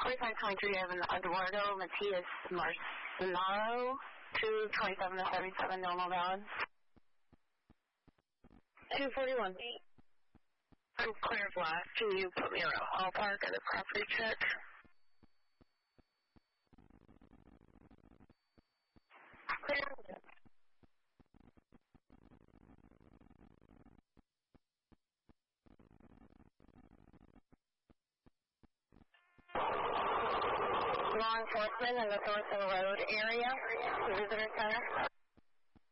4523 Evan Eduardo Matias Marcenaro, 227 to 77 normal balance. 241. I'm clear of last. Can you put me around Hall Park at a property check? Clear. Law enforcement in the Thornton Road area, visitor center.